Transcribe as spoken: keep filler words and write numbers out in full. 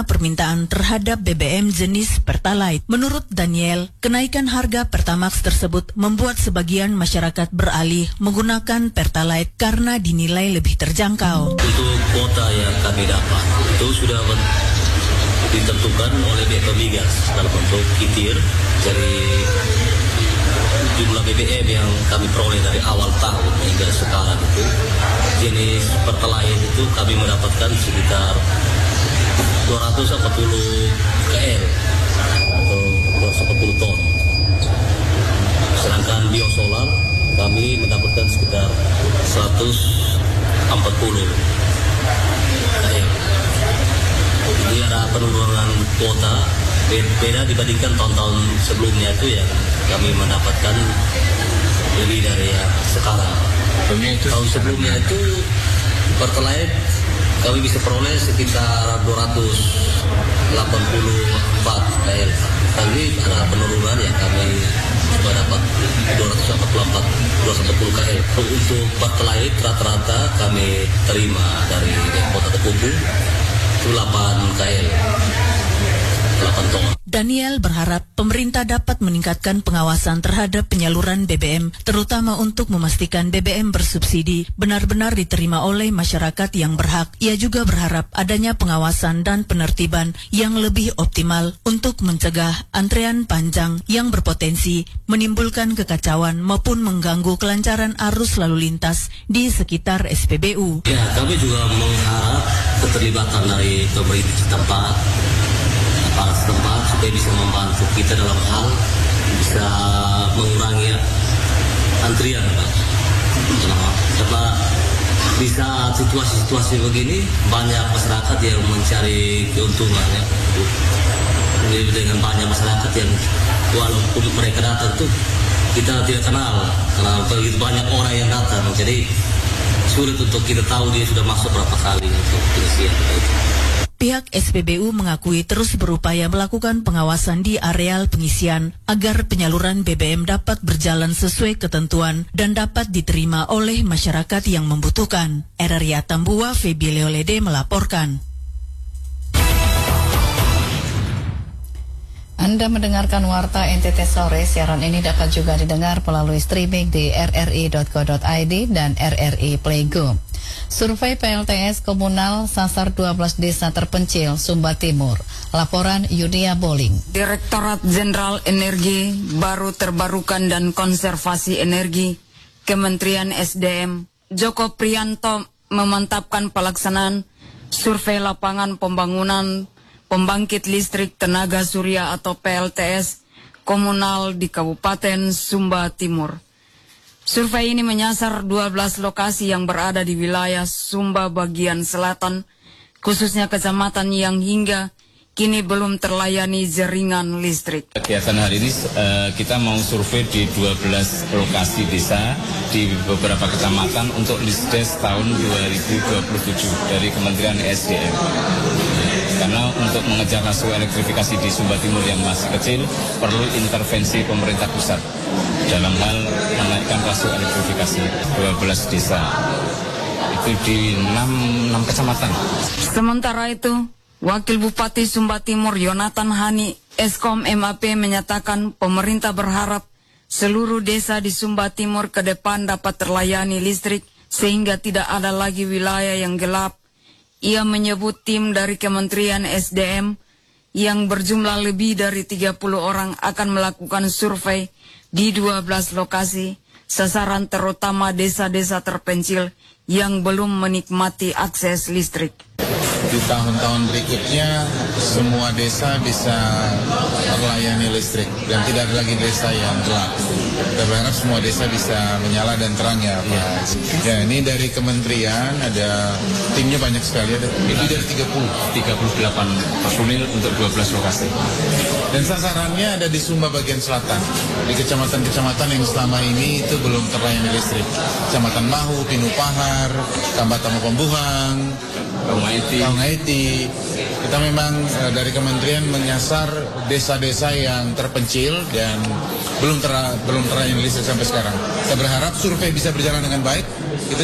permintaan terhadap B B M jenis Pertalite. Menurut Daniel, kenaikan harga Pertamax tersebut membuat sebagian masyarakat beralih menggunakan Pertalite karena dinilai lebih terjangkau. Untuk kuota yang kami dapat itu sudah ditentukan oleh B P Migas dalam bentuk kitir dari jumlah B B M yang kami peroleh dari awal tahun hingga sekarang itu. Jenis Pertalite itu kami mendapatkan sekitar dua ratus empat puluh kilogram atau dua ratus empat puluh ton. Sedangkan biosolar kami mendapatkan sekitar seratus empat puluh kilogram. Jadi ada penurunan kuota beda dibandingkan tahun-tahun sebelumnya itu ya kami mendapatkan lebih dari yang sekarang. Tahun sebelumnya itu Pertalite kami bisa peroleh sekitar dua ratus delapan puluh empat kilogram. Kali ada penurunan ya kami coba dapat dua ratus empat puluh empat, dua ratus empat puluh kilogram. Untuk Pertalite rata-rata kami terima dari Kota Tepungku itu delapan kilogram. delapan ton. Daniel berharap pemerintah dapat meningkatkan pengawasan terhadap penyaluran B B M, terutama untuk memastikan B B M bersubsidi benar-benar diterima oleh masyarakat yang berhak. Ia juga berharap adanya pengawasan dan penertiban yang lebih optimal untuk mencegah antrean panjang yang berpotensi menimbulkan kekacauan maupun mengganggu kelancaran arus lalu lintas di sekitar S P B U. Ya, kami juga mengharap keterlibatan dari pemerintah setempat, para setempat supaya bisa membantu kita dalam hal bisa mengurangi antrian, Pak. Karena di saat situasi-situasi begini banyak masyarakat yang mencari keuntungan ya. Jadi dengan banyak masyarakat yang walaupun mereka datang tuh kita tidak kenal karena begitu banyak orang yang datang, jadi sulit untuk kita tahu dia sudah masuk berapa kali untuk pengisian itu. Pihak S P B U mengakui terus berupaya melakukan pengawasan di areal pengisian agar penyaluran B B M dapat berjalan sesuai ketentuan dan dapat diterima oleh masyarakat yang membutuhkan. Eraria Tambua, Febi Leolede melaporkan. Anda mendengarkan Warta N T T Sore. Siaran ini dapat juga didengar melalui streaming di r r i dot co dot i d dan R R I Play Go. Survei P L T S Komunal sasar dua belas desa terpencil Sumba Timur. Laporan Yudia Boling. Direktorat Jenderal Energi, Baru Terbarukan dan Konservasi Energi, Kementerian S D M, Joko Prianto memantapkan pelaksanaan survei lapangan pembangunan pembangkit listrik tenaga surya atau P L T S komunal di Kabupaten Sumba Timur. Survei ini menyasar dua belas lokasi yang berada di wilayah Sumba bagian selatan, khususnya kecamatan yang hingga kini belum terlayani jaringan listrik. Kegiatan hari ini uh, kita mau survei di dua belas lokasi desa di beberapa kecamatan untuk Lisdes tahun dua ribu dua puluh tujuh dari Kementerian S D M. Karena untuk mengejar rasio elektrifikasi di Sumba Timur yang masih kecil, perlu intervensi pemerintah pusat dalam hal menaikkan rasio elektrifikasi dua belas desa. Itu di enam kecamatan. Sementara itu, Wakil Bupati Sumba Timur Yonatan Hani Eskom M A P menyatakan pemerintah berharap seluruh desa di Sumba Timur ke depan dapat terlayani listrik sehingga tidak ada lagi wilayah yang gelap. Ia menyebut tim dari Kementerian S D M yang berjumlah lebih dari tiga puluh orang akan melakukan survei di dua belas lokasi, sasaran terutama desa-desa terpencil yang belum menikmati akses listrik. Di tahun-tahun berikutnya semua desa bisa melayani listrik dan tidak ada lagi desa yang gelap. Kita berharap semua desa bisa menyala dan terang ya Pak. Ya, ini dari kementerian ada timnya banyak sekali, ada lebih dari tiga puluh. tiga puluh delapan personil untuk dua belas lokasi. Dan sasarannya ada di Sumba bagian selatan, di kecamatan-kecamatan yang selama ini itu belum terlayani listrik. Kecamatan Mahu, Pinupahar, Kambatamu Pembuhang, Kaungaiti. Kita memang uh, dari kementerian menyasar desa-desa yang terpencil dan belum ter belum terlayani listrik sampai sekarang. Kita berharap survei bisa berjalan dengan baik. Kita